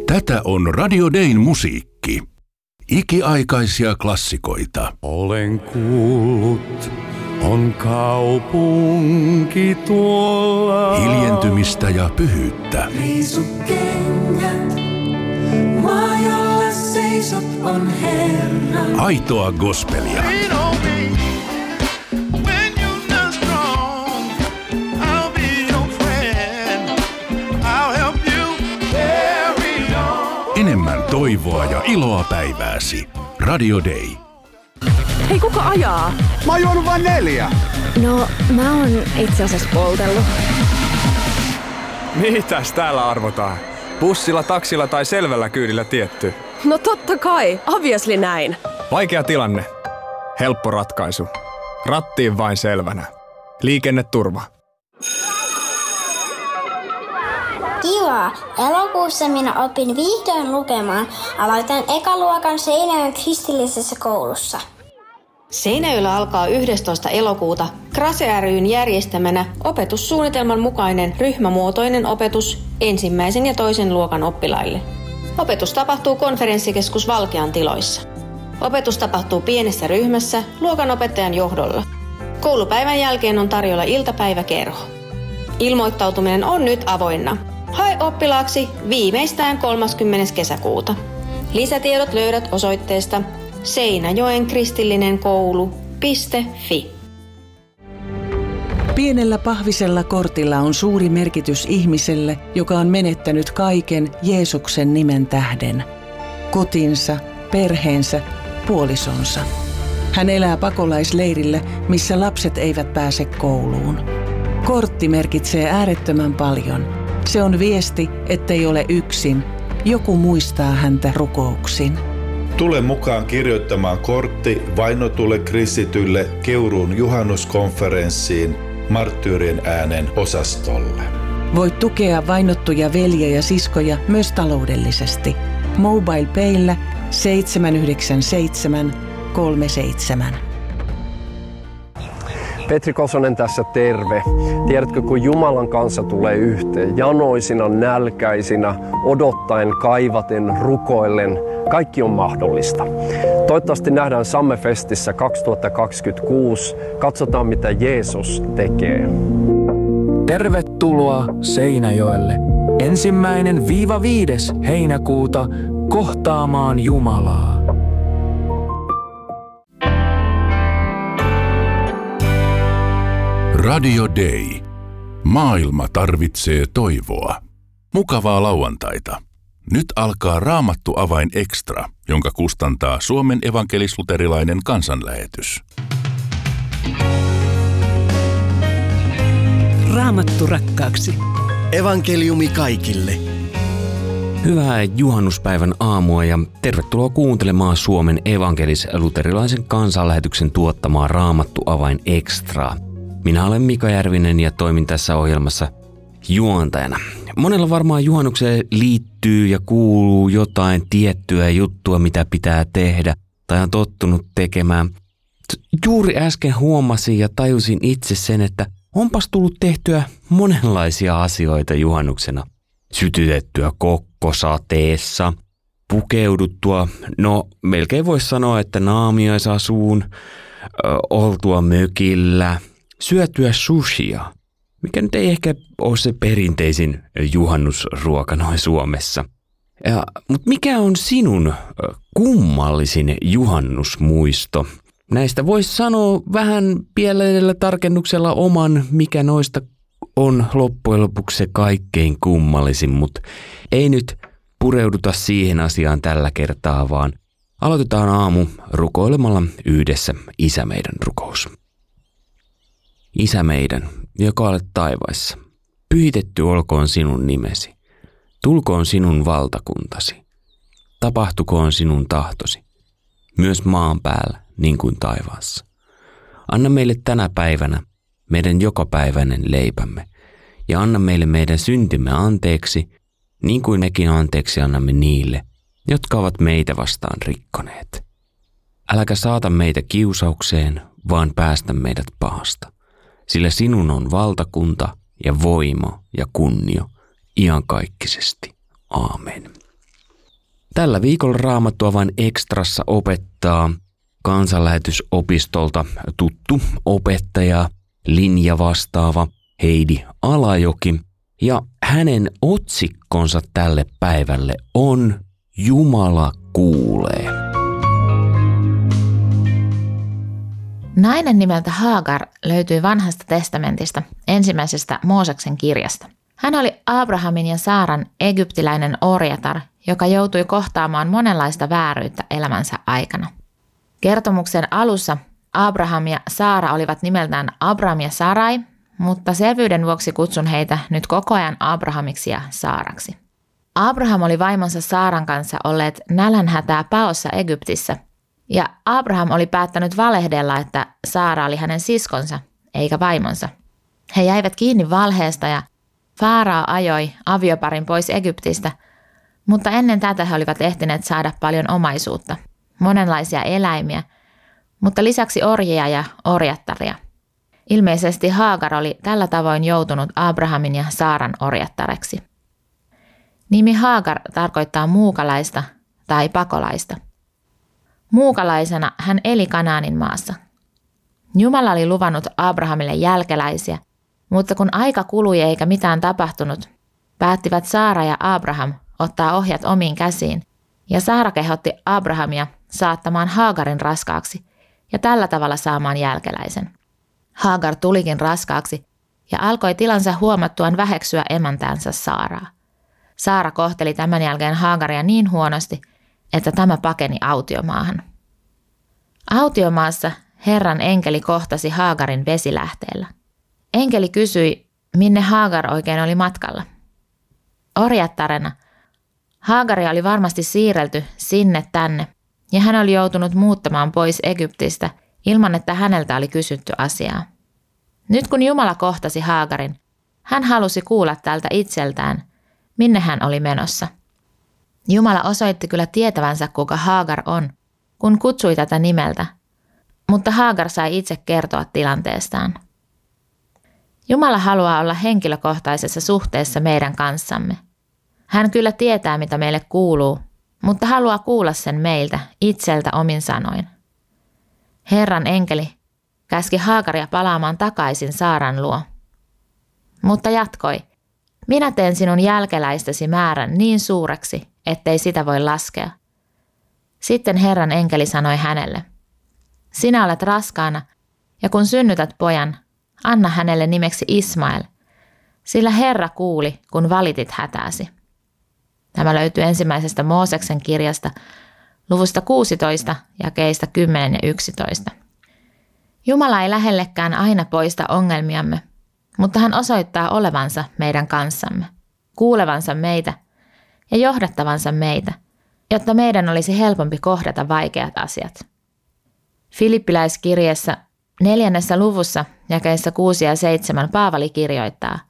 Tätä on Radio Dayn musiikki. Ikiaikaisia klassikoita. Olen kuullut, on kaupunki tuolla. Hiljentymistä ja pyhyyttä. Riisukengät, maa jolla seisot on Herra. Aitoa gospelia. Enemmän toivoa ja iloa päivääsi. Radio Day. Hei, kuka ajaa? Mä oon juonut vain 4. No, mä oon itse asiassa poltellut. Mitäs täällä arvotaan? Bussilla, taksilla tai selvällä kyydillä tietty? No totta kai, obviously näin. Vaikea tilanne. Helppo ratkaisu. Rattiin vain selvänä. Liikenneturva. Kiva! Elokuussa minä opin vihdoin lukemaan. Aloitan ekaluokan Seinäjoen kristillisessä koulussa. Seinäjoella alkaa 11. elokuuta Krase ry:n järjestämänä opetussuunnitelman mukainen ryhmämuotoinen opetus 1. ja 2. luokan oppilaille. Opetus tapahtuu konferenssikeskus Valkean tiloissa. Opetus tapahtuu pienessä ryhmässä luokanopettajan johdolla. Koulupäivän jälkeen on tarjolla iltapäiväkerho. Ilmoittautuminen on nyt avoinna. Hae oppilaaksi viimeistään 30. kesäkuuta. Lisätiedot löydät osoitteesta Seinäjoen kristillinen koulu.fi. Pienellä pahvisella kortilla on suuri merkitys ihmiselle, joka on menettänyt kaiken Jeesuksen nimen tähden. Kotinsa, perheensä, puolisonsa. Hän elää pakolaisleirillä, missä lapset eivät pääse kouluun. Kortti merkitsee äärettömän paljon. Se on viesti, ettei ole yksin. Joku muistaa häntä rukouksin. Tule mukaan kirjoittamaan kortti vainotulle kristitylle Keuruun juhannuskonferenssiin Marttyyrien äänen osastolle. Voit tukea vainottuja veljiä ja siskoja myös taloudellisesti. MobilePayllä 79737. Petri Kosonen tässä, terve. Tiedätkö, kun Jumalan kanssa tulee yhteen, janoisina, nälkäisinä, odottaen, kaivaten, rukoillen, kaikki on mahdollista. Toivottavasti nähdään Sammefestissä 2026. Katsotaan, mitä Jeesus tekee. Tervetuloa Seinäjoelle 1.–5. heinäkuuta kohtaamaan Jumalaa. Radio Day. Maailma tarvitsee toivoa. Mukavaa lauantaita. Nyt alkaa Raamattu avain extra, jonka kustantaa Suomen evankelis-luterilainen kansanlähetys. Raamattu rakkaaksi. Evankeliumi kaikille. Hyvää juhannuspäivän aamua ja tervetuloa kuuntelemaan Suomen evankelis-luterilaisen kansanlähetyksen tuottamaa Raamattu avain extraa. Minä olen Mika Järvinen ja toimin tässä ohjelmassa juontajana. Monella varmaan juhannukseen liittyy ja kuuluu jotain tiettyä juttua, mitä pitää tehdä tai on tottunut tekemään. Juuri äsken huomasin ja tajusin itse sen, että onpas tullut tehtyä monenlaisia asioita juhannuksena. Sytytettyä kokkosateessa, pukeuduttua, no melkein voisi sanoa, että naamiaisasuun, oltua mökillä, syötyä sushia, mikä nyt ei ehkä ole se perinteisin juhannusruoka noin Suomessa. Mutta mikä on sinun kummallisin juhannusmuisto? Näistä voisi sanoa vähän pienellä tarkennuksella oman, mikä noista on loppujen lopuksi se kaikkein kummallisin, mutta ei nyt pureuduta siihen asiaan tällä kertaa, vaan aloitetaan aamu rukoilemalla yhdessä Isä meidän rukous. Isä meidän, joka olet taivaissa, pyhitetty olkoon sinun nimesi, tulkoon sinun valtakuntasi, tapahtukoon sinun tahtosi, myös maan päällä niin kuin taivaassa. Anna meille tänä päivänä meidän jokapäiväinen leipämme ja anna meille meidän syntimme anteeksi, niin kuin mekin anteeksi annamme niille, jotka ovat meitä vastaan rikkoneet. Äläkä saata meitä kiusaukseen, vaan päästä meidät pahasta. Sillä sinun on valtakunta ja voima ja kunnio iankaikkisesti. Aamen. Tällä viikolla Raamattua vain ekstrassa opettaa Kansanlähetysopistolta tuttu opettaja, linjavastaava Heidi Alajoki. Ja hänen otsikkonsa tälle päivälle on Jumala kuulee. Nainen nimeltä Haagar löytyy Vanhasta testamentista, ensimmäisestä Mooseksen kirjasta. Hän oli Abrahamin ja Saaran egyptiläinen orjatar, joka joutui kohtaamaan monenlaista vääryyttä elämänsä aikana. Kertomuksen alussa Abraham ja Saara olivat nimeltään Abram ja Sarai, mutta selvyyden vuoksi kutsun heitä nyt koko ajan Abrahamiksi ja Saaraksi. Abraham oli vaimonsa Saaran kanssa olleet nälänhätää paossa Egyptissä, ja Abraham oli päättänyt valehdella, että Saara oli hänen siskonsa, eikä vaimonsa. He jäivät kiinni valheesta ja Faaraa ajoi avioparin pois Egyptistä, mutta ennen tätä he olivat ehtineet saada paljon omaisuutta, monenlaisia eläimiä, mutta lisäksi orjia ja orjattaria. Ilmeisesti Haagar oli tällä tavoin joutunut Abrahamin ja Saaran orjattareksi. Nimi Haagar tarkoittaa muukalaista tai pakolaista. Muukalaisena hän eli Kanaanin maassa. Jumala oli luvannut Abrahamille jälkeläisiä, mutta kun aika kului eikä mitään tapahtunut, päättivät Saara ja Abraham ottaa ohjat omiin käsiin, ja Saara kehotti Abrahamia saattamaan Haagarin raskaaksi ja tällä tavalla saamaan jälkeläisen. Haagar tulikin raskaaksi ja alkoi tilansa huomattuaan väheksyä emäntäänsä Saaraa. Saara kohteli tämän jälkeen Haagaria niin huonosti, että tämä pakeni autiomaahan. Autiomaassa Herran enkeli kohtasi Haagarin vesilähteellä. Enkeli kysyi, minne Haagar oikein oli matkalla. Orjattarena Haagaria oli varmasti siirrelty sinne tänne, ja hän oli joutunut muuttamaan pois Egyptistä ilman, että häneltä oli kysytty asiaa. Nyt kun Jumala kohtasi Haagarin, hän halusi kuulla tältä itseltään, minne hän oli menossa. Jumala osoitti kyllä tietävänsä, kuka Haagar on, kun kutsui tätä nimeltä, mutta Haagar sai itse kertoa tilanteestaan. Jumala haluaa olla henkilökohtaisessa suhteessa meidän kanssamme. Hän kyllä tietää, mitä meille kuuluu, mutta haluaa kuulla sen meiltä itseltä omin sanoin. Herran enkeli käski Haagaria palaamaan takaisin Saaran luo, mutta jatkoi, minä teen sinun jälkeläistäsi määrän niin suureksi, ettei sitä voi laskea. Sitten Herran enkeli sanoi hänelle, sinä olet raskaana, ja kun synnytät pojan, anna hänelle nimeksi Ismael, sillä Herra kuuli, kun valitit hätääsi. Tämä löytyy ensimmäisestä Mooseksen kirjasta, luvusta 16, jakeista 10 ja 11. Jumala ei lähellekään aina poista ongelmiamme, mutta hän osoittaa olevansa meidän kanssamme, kuulevansa meitä ja johdattavansa meitä, jotta meidän olisi helpompi kohdata vaikeat asiat. Filippiläiskirjeessä 4. luvussa jakeissa 6 ja 7 Paavali kirjoittaa,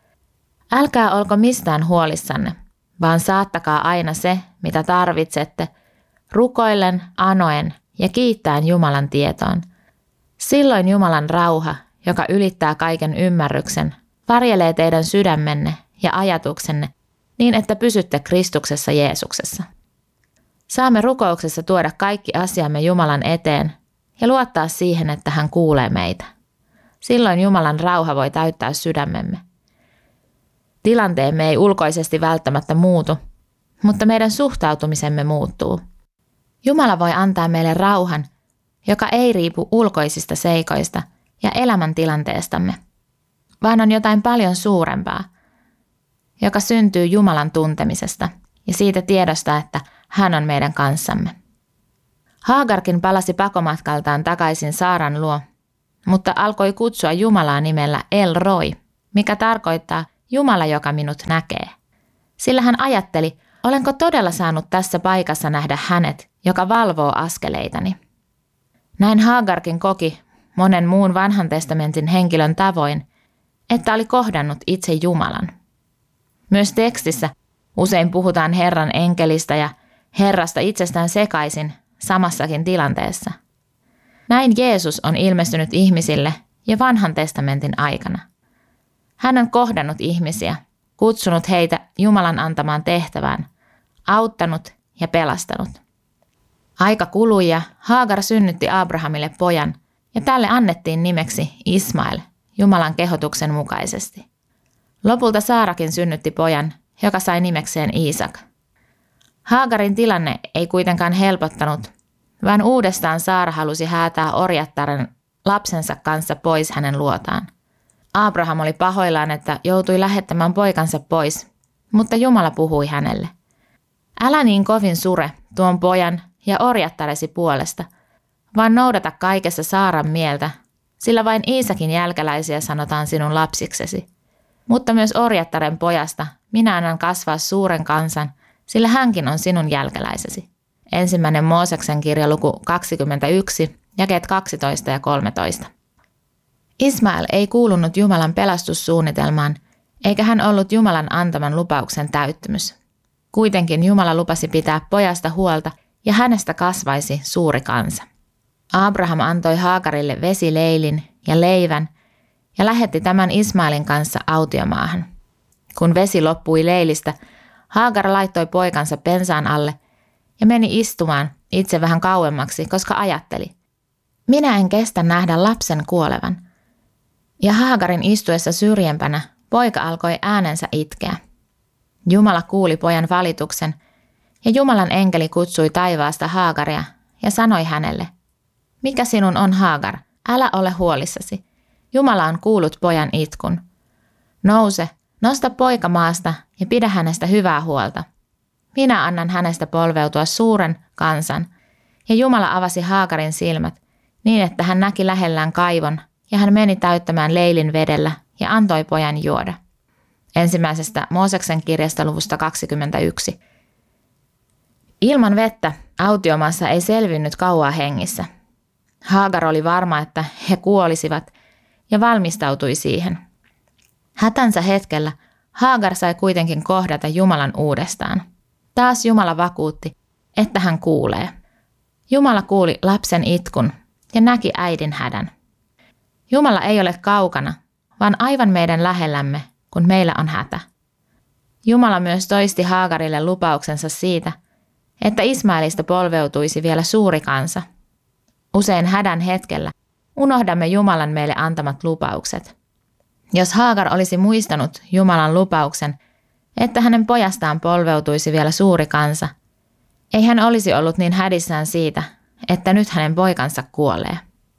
älkää olko mistään huolissanne, vaan saattakaa aina se, mitä tarvitsette, rukoillen, anoen ja kiittäen Jumalan tietoon. Silloin Jumalan rauha, joka ylittää kaiken ymmärryksen, varjelee teidän sydämenne ja ajatuksenne niin, että pysytte Kristuksessa Jeesuksessa. Saamme rukouksessa tuoda kaikki asiamme Jumalan eteen ja luottaa siihen, että hän kuulee meitä. Silloin Jumalan rauha voi täyttää sydämemme. Tilanteemme ei ulkoisesti välttämättä muutu, mutta meidän suhtautumisemme muuttuu. Jumala voi antaa meille rauhan, joka ei riipu ulkoisista seikoista ja elämäntilanteestamme, vaan on jotain paljon suurempaa, joka syntyy Jumalan tuntemisesta ja siitä tiedosta, että hän on meidän kanssamme. Haagarkin palasi pakomatkaltaan takaisin Saaran luo, mutta alkoi kutsua Jumalaa nimellä El Roi, mikä tarkoittaa Jumala, joka minut näkee. Sillä hän ajatteli, olenko todella saanut tässä paikassa nähdä hänet, joka valvoo askeleitani. Näin Haagarkin koki monen muun vanhan testamentin henkilön tavoin, että oli kohdannut itse Jumalan. Myös tekstissä usein puhutaan Herran enkelistä ja Herrasta itsestään sekaisin samassakin tilanteessa. Näin Jeesus on ilmestynyt ihmisille jo vanhan testamentin aikana. Hän on kohdannut ihmisiä, kutsunut heitä Jumalan antamaan tehtävään, auttanut ja pelastanut. Aika kului ja Haagar synnytti Abrahamille pojan ja tälle annettiin nimeksi Ismael Jumalan kehotuksen mukaisesti. Lopulta Saarakin synnytti pojan, joka sai nimekseen Iisak. Haagarin tilanne ei kuitenkaan helpottanut, vaan uudestaan Saara halusi häätää orjattaren lapsensa kanssa pois hänen luotaan. Abraham oli pahoillaan, että joutui lähettämään poikansa pois, mutta Jumala puhui hänelle. Älä niin kovin sure tuon pojan ja orjattaresi puolesta, vaan noudata kaikessa Saaran mieltä, sillä vain Iisakin jälkeläisiä sanotaan sinun lapsiksesi. Mutta myös orjattaren pojasta minä annan kasvaa suuren kansan, sillä hänkin on sinun jälkeläisesi. 1. Mooseksen kirja luku 21, jakeet 12 ja 13. Ismael ei kuulunut Jumalan pelastussuunnitelmaan, eikä hän ollut Jumalan antaman lupauksen täyttymys. Kuitenkin Jumala lupasi pitää pojasta huolta ja hänestä kasvaisi suuri kansa. Abraham antoi Haagarille vesileilin ja leivän ja lähetti tämän Ismaelin kanssa autiomaahan. Kun vesi loppui leilistä, Haagar laittoi poikansa pensaan alle ja meni istumaan itse vähän kauemmaksi, koska ajatteli, minä en kestä nähdä lapsen kuolevan. Ja Haagarin istuessa syrjempänä poika alkoi äänensä itkeä. Jumala kuuli pojan valituksen ja Jumalan enkeli kutsui taivaasta Haagaria ja sanoi hänelle, mikä sinun on Haagar, älä ole huolissasi. Jumala on kuullut pojan itkun. Nouse, nosta poika maasta ja pidä hänestä hyvää huolta. Minä annan hänestä polveutua suuren kansan. Ja Jumala avasi Haagarin silmät niin, että hän näki lähellään kaivon ja hän meni täyttämään leilin vedellä ja antoi pojan juoda. 1. Mooseksen kirjasta luvusta 21. Ilman vettä autiomaassa ei selvinnyt kauaa hengissä. Haagar oli varma, että he kuolisivat ja valmistautui siihen. Hätänsä hetkellä Haagar sai kuitenkin kohdata Jumalan uudestaan. Taas Jumala vakuutti, että hän kuulee. Jumala kuuli lapsen itkun ja näki äidin hädän. Jumala ei ole kaukana, vaan aivan meidän lähellämme, kun meillä on hätä. Jumala myös toisti Haagarille lupauksensa siitä, että Ismaelista polveutuisi vielä suuri kansa. Usein hädän hetkellä unohdamme Jumalan meille antamat lupaukset. Jos Haagar olisi muistanut Jumalan lupauksen, että hänen pojastaan polveutuisi vielä suuri kansa, ei hän olisi ollut niin hädissään siitä, että nyt hänen poikansa kuolee.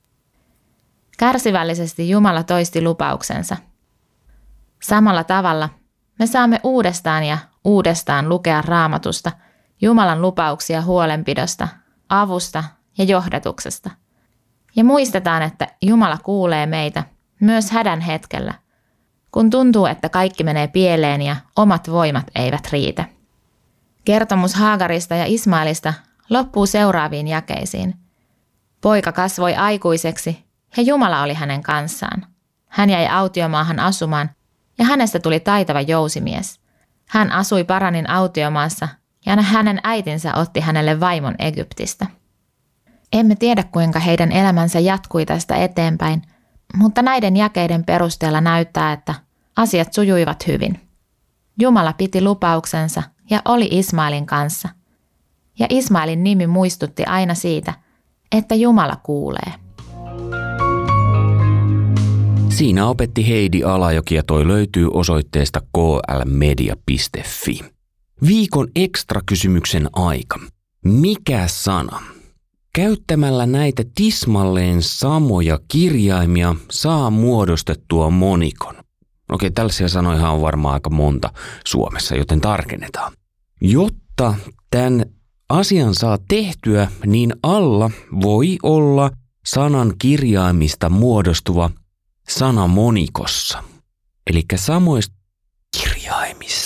Kärsivällisesti Jumala toisti lupauksensa. Samalla tavalla me saamme uudestaan ja uudestaan lukea Raamatusta Jumalan lupauksia huolenpidosta, avusta ja johdatuksesta. Ja muistetaan, että Jumala kuulee meitä myös hädän hetkellä, kun tuntuu, että kaikki menee pieleen ja omat voimat eivät riitä. Kertomus Haagarista ja Ismaelista loppuu seuraaviin jakeisiin. Poika kasvoi aikuiseksi ja Jumala oli hänen kanssaan. Hän jäi autiomaahan asumaan ja hänestä tuli taitava jousimies. Hän asui Paranin autiomaassa ja hänen äitinsä otti hänelle vaimon Egyptistä. Emme tiedä, kuinka heidän elämänsä jatkui tästä eteenpäin, mutta näiden jakeiden perusteella näyttää, että asiat sujuivat hyvin. Jumala piti lupauksensa ja oli Ismaelin kanssa. Ja Ismaelin nimi muistutti aina siitä, että Jumala kuulee. Siinä opetti Heidi Alajoki ja toi löytyy osoitteesta klmedia.fi. Viikon ekstra-kysymyksen aika. Mikä sana käyttämällä näitä tismalleen samoja kirjaimia saa muodostettua monikon? Okei, tällaisia sanoja on varmaan aika monta Suomessa, joten tarkennetaan. Jotta tämän asian saa tehtyä, niin alla voi olla sanan kirjaimista muodostuva sana monikossa. Eli samoista kirjaimista